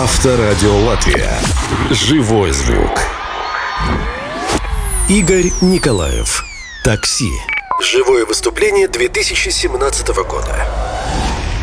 Авторадио Латвия. Живой звук. Игорь Николаев. Такси. Живое выступление 2017 года.